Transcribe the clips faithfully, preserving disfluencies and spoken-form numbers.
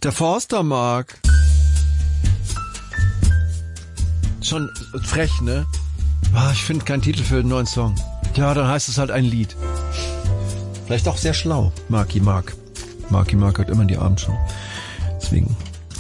Der Forster mag. Schon frech, ne? Ah, ich finde keinen Titel für den neuen Song. Ja, dann heißt es halt ein Lied. Vielleicht auch sehr schlau. Marky Mark. Marky Mark hört immer in die Abendshow. Deswegen.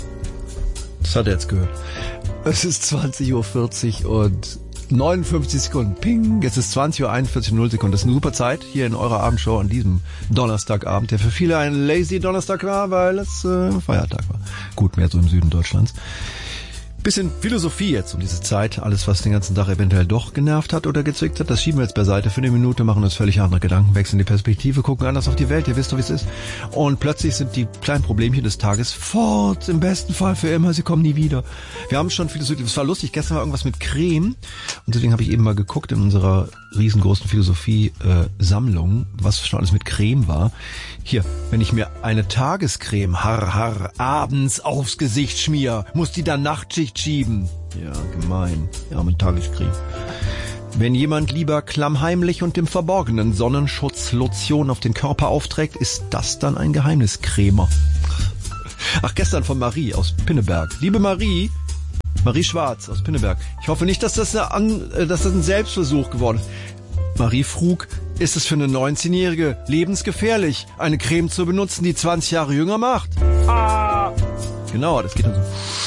Das hat er jetzt gehört. Es ist zwanzig Uhr vierzig und neunundfünfzig Sekunden. Ping. Jetzt ist zwanzig Uhr einundvierzig und null Sekunden. Das ist eine super Zeit hier in eurer Abendshow an diesem Donnerstagabend, der für viele ein lazy Donnerstag war, weil es äh, Feiertag war. Gut, mehr so im Süden Deutschlands. Bisschen Philosophie jetzt um diese Zeit. Alles, was den ganzen Tag eventuell doch genervt hat oder gezwickt hat, das schieben wir jetzt beiseite für eine Minute, machen uns völlig andere Gedanken, wechseln die Perspektive, gucken anders auf die Welt. Ihr wisst doch, wie es ist. Und plötzlich sind die kleinen Problemchen des Tages fort. Im besten Fall für immer. Sie kommen nie wieder. Wir haben schon Philosophie. Es war lustig. Gestern war irgendwas mit Creme. Und deswegen habe ich eben mal geguckt in unserer riesengroßen Philosophie-Sammlung, was schon alles mit Creme war. Hier, wenn ich mir eine Tagescreme har har abends aufs Gesicht schmier, muss die dann Nachtschicht schieben. Ja, gemein. Ja, mit Tagescreme. Wenn jemand lieber klammheimlich und im Verborgenen Sonnenschutzlotion auf den Körper aufträgt, ist das dann ein Geheimniskrämer. Ach, gestern von Marie aus Pinneberg. Liebe Marie, Marie Schwarz aus Pinneberg. Ich hoffe nicht, dass das, eine, dass das ein Selbstversuch geworden ist. Marie frug, ist es für eine neunzehnjährige lebensgefährlich, eine Creme zu benutzen, die zwanzig Jahre jünger macht? Ah! Genau, das geht dann so.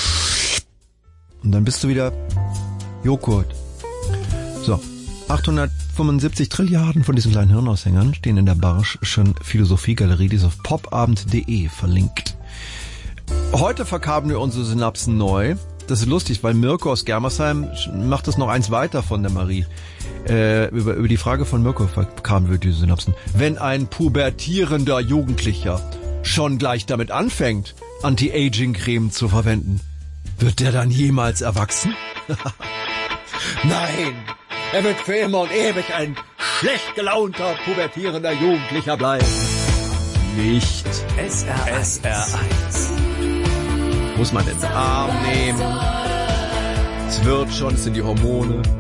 Und dann bist du wieder Joghurt. So, achthundertfünfundsiebzig Trilliarden von diesen kleinen Hirnaushängern stehen in der Barsch'schen Philosophiegalerie, die ist auf popabend punkt de verlinkt. Heute verkabeln wir unsere Synapsen neu. Das ist lustig, weil Mirko aus Germersheim macht das noch eins weiter von der Marie. Äh, über, über die Frage von Mirko verkabeln wir die Synapsen. Wenn ein pubertierender Jugendlicher schon gleich damit anfängt, Anti-Aging-Creme zu verwenden, wird der dann jemals erwachsen? Nein, er wird für immer und ewig ein schlecht gelaunter, pubertierender Jugendlicher bleiben. Nicht S R eins. Muss man den Arm nehmen. Es wird schon, es sind die Hormone.